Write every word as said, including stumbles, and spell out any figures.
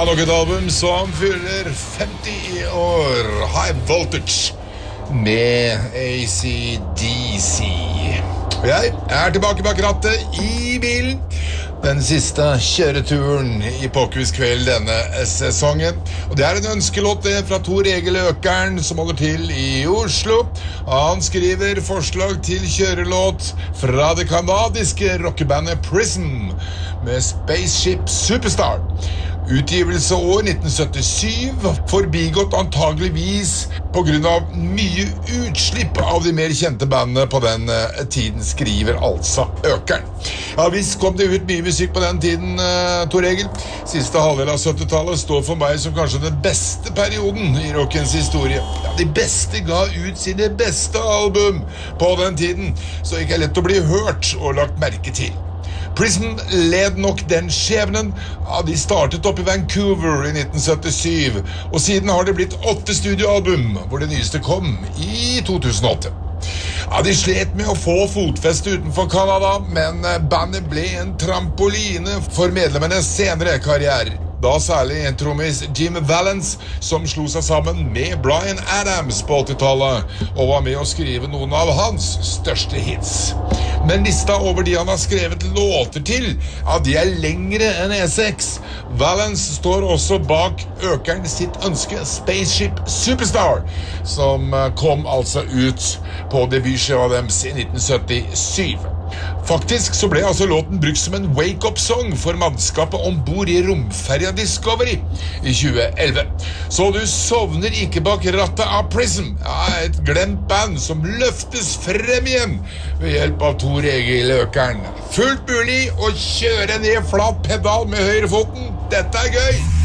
Ja, nok et album som fyller femti år. High Voltage med A C D C. Jeg er tilbake bak rattet i bilen. Den siste kjøreturen i Påkvist kveld denne sesongen. Og det er en ønskelåt fra Tor Egil Økern som holder til i Oslo. Han skriver forslag til kjørelåt fra det kanadiske rockebandet Prism med Spaceship Superstar. Utgivelse år nitten syttisju, forbigått antageligvis på grunn av mye utslipp av de mer kjente bandene på den tiden, skriver altså Økern. Ja, visst kom det ut mye musikk på den tiden, uh, Tor Egil. Siste halvdel av syttitallet står for meg som kanskje den beste perioden i rockens historie. Ja, de beste ga ut sine beste album på den tiden, så ikke er lett å bli hørt og lagt merke til. Prism led nok den skjebnen. Ja, de startet opp i Vancouver i nitten syttisju, og siden har det blitt åtte studioalbum, hvor det nyeste kom i to tusen og åtte. Ja, de slet med å få fotfeste utenfor Canada, men bandet ble en trampoline for medlemmenes senere karriere. Da særlig en trommis Jim Valance, som slo seg sammen med Bryan Adams på åttitallet, og var med å skrive noen av hans største hits. Men lista over de han har skrevet låter til, ja, de er lengre enn E seks. Valance står også bak Økern sitt ønske Spaceship Superstar, som kom altså ut på debutskiva deres i nitten syttisju. Faktisk så ble altså låten brukt som en wake-up-song for mannskapet ombord i romferja Discovery i tjue elleve. Så du sovner ikke bak rattet av Prism, ja, et glemt band som løftes frem igjen ved hjelp av Tor Egil Økern. Fullt mulig å kjøre ned flat pedal med høyrefoten. Dette er gøy!